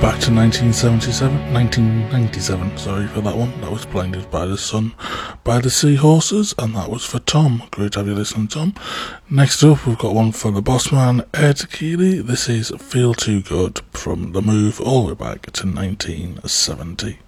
back to 1997, sorry for that one. That was Blinded by the Sun by the Seahorses, and that was for Tom. Great to have you listening, Tom. Next up, we've got one for the Bossman, Ed Keeley. This is Feel Too Good from The Move all the way back to 1970.